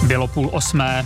Bylo 7:30.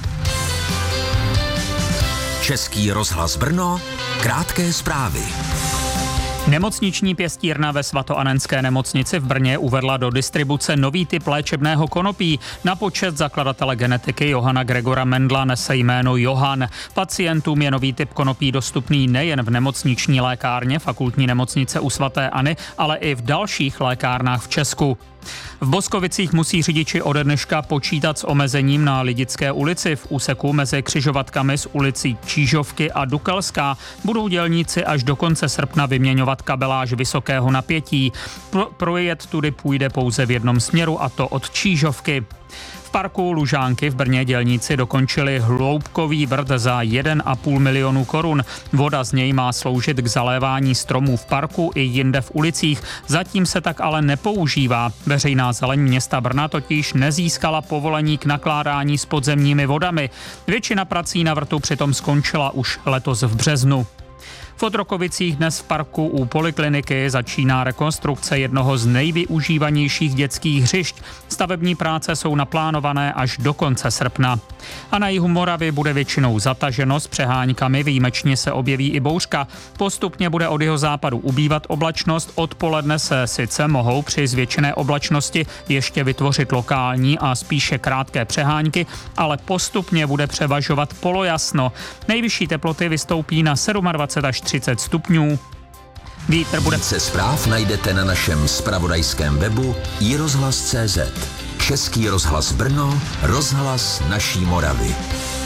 Český rozhlas Brno, krátké zprávy. Nemocniční pěstírna ve svatoannenské nemocnici v Brně uvedla do distribuce nový typ léčebného konopí. Na počest zakladatele genetiky Johana Gregora Mendla nese jméno Johan. Pacientům je nový typ konopí dostupný nejen v nemocniční lékárně Fakultní nemocnice u svaté Anny, ale i v dalších lékárnách v Česku. V Boskovicích musí řidiči ode dneška počítat s omezením na Lidické ulici. V úseku mezi křižovatkami s ulicí Čížovky a Dukelská budou dělníci až do konce srpna vyměňovat kabeláž vysokého napětí. Projet tudy půjde pouze v jednom směru, a to od Čížovky. V parku Lužánky v Brně dělníci dokončili hloubkový vrt za 1,5 milionu korun. Voda z něj má sloužit k zalévání stromů v parku i jinde v ulicích. Zatím se tak ale nepoužívá. Veřejná zeleň města Brna totiž nezískala povolení k nakládání s podzemními vodami. Většina prací na vrtu přitom skončila už letos v březnu. V Otrokovicích dnes v parku u polikliniky začíná rekonstrukce jednoho z nejvyužívanějších dětských hřišť. Stavební práce jsou naplánované až do konce srpna. A na jihu Moravy bude většinou zataženo s přeháňkami, výjimečně se objeví i bouřka. Postupně bude od jihozápadu ubývat oblačnost, odpoledne se sice mohou při zvětšené oblačnosti ještě vytvořit lokální a spíše krátké přehánky, ale postupně bude převažovat polojasno. Nejvyšší teploty vystoupí na 27 až 30 stupňů. Vítr bude... Více zpráv najdete na našem zpravodajském webu iRozhlas.cz. Český rozhlas Brno, rozhlas naší Moravy.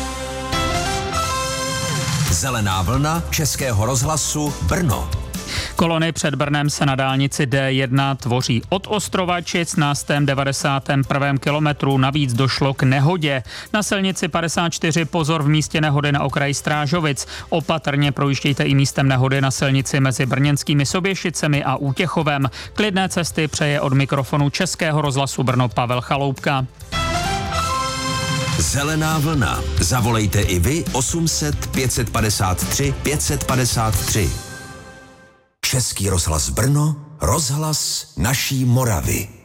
Zelená vlna Českého rozhlasu Brno. Kolony před Brnem se na dálnici D1 tvoří od Ostrovačic na 191. kilometru. Navíc došlo k nehodě. Na silnici 54 pozor v místě nehody na okraji Strážovic. Opatrně projíždějte i místem nehody na silnici mezi brněnskými Soběšicemi a Útěchovem. Klidné cesty přeje od mikrofonu Českého rozhlasu Brno Pavel Chaloupka. Zelená vlna. Zavolejte i vy 800 553 553. Český rozhlas Brno, rozhlas naší Moravy.